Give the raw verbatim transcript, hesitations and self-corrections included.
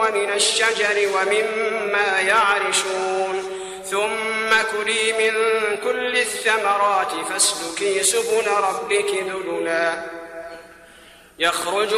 ومن الشجر ومما يعرشون ثم كلي من كل الثمرات فاسلكي سبل ربك ذللا يخرج